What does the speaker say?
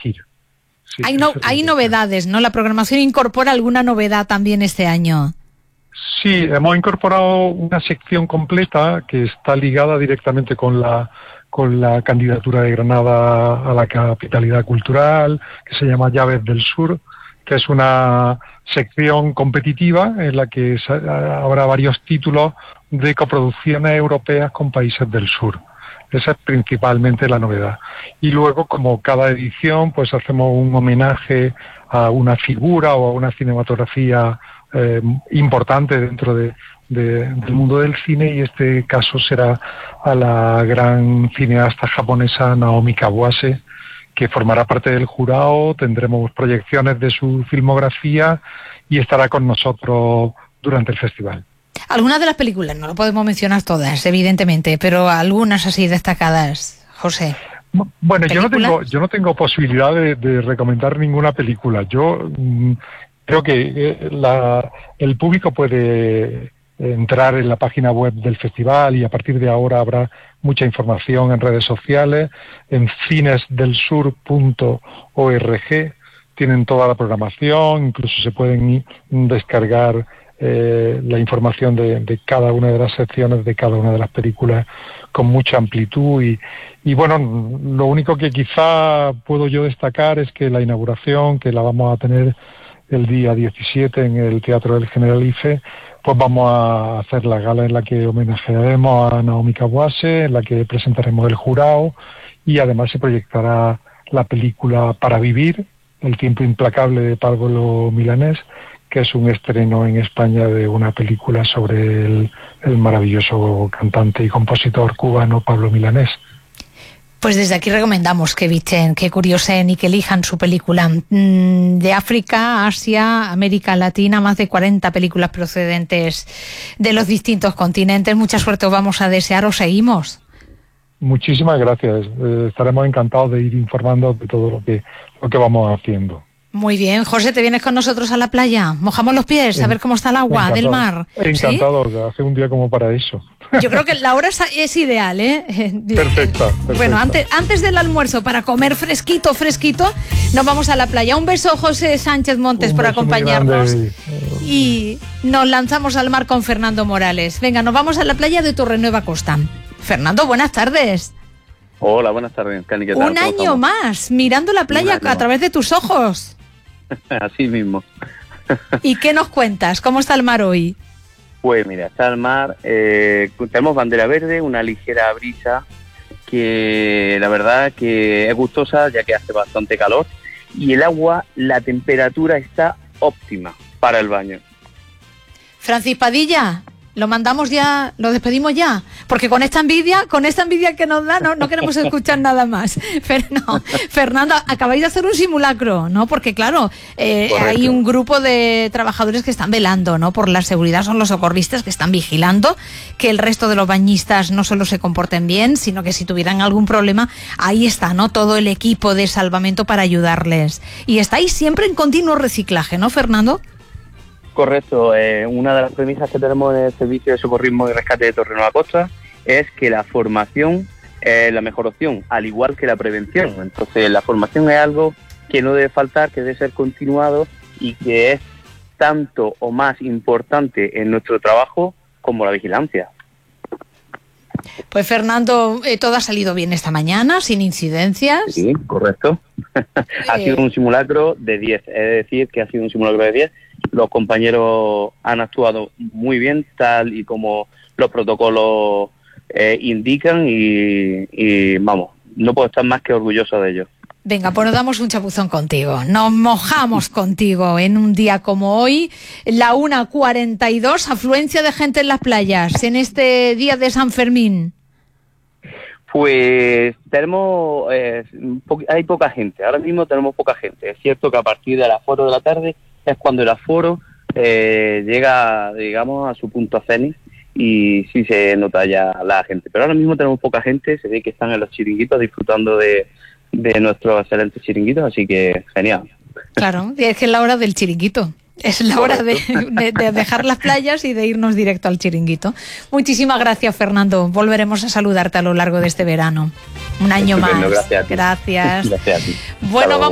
elegir. Sí, hay novedades, ¿no? La programación incorpora alguna novedad también este año. Sí, hemos incorporado una sección completa que está ligada directamente con la candidatura de Granada a la capitalidad cultural, que se llama Llaves del Sur, que es una sección competitiva en la que habrá varios títulos de coproducciones europeas con países del sur. Esa es principalmente la novedad. Y luego, como cada edición, pues hacemos un homenaje a una figura o a una cinematografía importante dentro del mundo del cine, y este caso será a la gran cineasta japonesa Naomi Kawase, que formará parte del jurado. Tendremos proyecciones de su filmografía y estará con nosotros durante el festival. Algunas de las películas, no lo podemos mencionar todas, evidentemente, pero algunas así destacadas, José. Bueno, yo no tengo posibilidad de recomendar ninguna película. Yo creo que el público puede entrar en la página web del festival, y a partir de ahora habrá mucha información en redes sociales, en cinesdelsur.org, tienen toda la programación, incluso se pueden descargar la información de cada una de las secciones, de cada una de las películas, con mucha amplitud. Y bueno, lo único que quizá puedo yo destacar es que la inauguración, que la vamos a tener el día 17 en el Teatro del Generalife, pues vamos a hacer la gala en la que homenajearemos a Naomi Kawase, en la que presentaremos el jurado, y además se proyectará la película Para Vivir, El tiempo implacable de Pablo Milanés, que es un estreno en España de una película sobre el maravilloso cantante y compositor cubano Pablo Milanés. Pues desde aquí recomendamos que visiten, que curiosen y que elijan su película. De África, Asia, América Latina, más de 40 películas procedentes de los distintos continentes. Mucha suerte os vamos a desear, os seguimos. Muchísimas gracias. Estaremos encantados de ir informando de todo lo que vamos haciendo. Muy bien. José, ¿te vienes con nosotros a la playa? Mojamos los pies, a ver cómo está el agua del mar. Encantado, ¿sí? Hace un día como para eso. Yo creo que la hora es ideal, ¿eh? Perfecta. Bueno, antes del almuerzo, para comer fresquito, nos vamos a la playa. Un beso, José Sánchez Montes, por acompañarnos. Y nos lanzamos al mar con Fernando Morales. Venga, nos vamos a la playa de Torrenueva Costa. Fernando, buenas tardes. Hola, buenas tardes, Cani, ¿qué tal? Un año más, mirando la playa a través de tus ojos. Así mismo. ¿Y qué nos cuentas? ¿Cómo está el mar hoy? Pues mira, está el mar, tenemos bandera verde, una ligera brisa que la verdad que es gustosa, ya que hace bastante calor, y el agua, la temperatura está óptima para el baño. Francis Padilla, lo mandamos ya, lo despedimos ya, porque con esta envidia que nos da, no queremos escuchar nada más. Fernando, acabáis de hacer un simulacro, ¿no? Porque claro, hay un grupo de trabajadores que están velando, ¿no? Por la seguridad, son los socorristas que están vigilando que el resto de los bañistas no solo se comporten bien, sino que si tuvieran algún problema, ahí está, ¿no? Todo el equipo de salvamento para ayudarles. Y estáis siempre en continuo reciclaje, ¿no, Fernando? Correcto, una de las premisas que tenemos en el Servicio de Socorrismo y Rescate de Torrenueva Costa es que la formación es la mejor opción, al igual que la prevención. Entonces la formación es algo que no debe faltar, que debe ser continuado y que es tanto o más importante en nuestro trabajo como la vigilancia. Pues Fernando, todo ha salido bien esta mañana, sin incidencias. Sí, correcto. Ha sido un simulacro de 10, es decir, que ha sido un simulacro de 10. Los compañeros han actuado muy bien, tal y como los protocolos indican, y vamos, no puedo estar más que orgulloso de ellos. Venga, pues nos damos un chapuzón contigo, nos mojamos contigo en un día como hoy, la 1:42, afluencia de gente en las playas, en este día de San Fermín. Pues tenemos, hay poca gente, ahora mismo tenemos poca gente. Es cierto que a partir del aforo de la tarde es cuando el aforo llega, digamos, a su punto cenit, y sí se nota ya la gente. Pero ahora mismo tenemos poca gente, se ve que están en los chiringuitos disfrutando de nuestros excelentes chiringuitos, así que genial. Claro, es que es la hora del chiringuito. Es la hora de dejar las playas y de irnos directo al chiringuito. Muchísimas gracias, Fernando. Volveremos a saludarte a lo largo de este verano. Un año más. Gracias a ti. Gracias. Gracias a ti. Bueno, vamos.